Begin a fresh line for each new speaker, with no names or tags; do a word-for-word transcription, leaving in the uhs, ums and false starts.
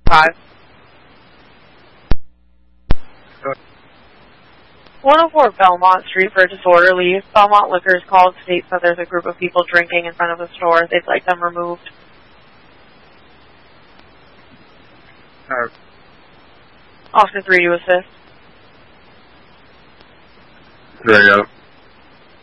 five. one oh four Belmont Street for disorderly. Belmont Liquors called, states that there's a group of people drinking in front of the store. They'd like them removed.
Alright.
Officer three to assist.
There you go.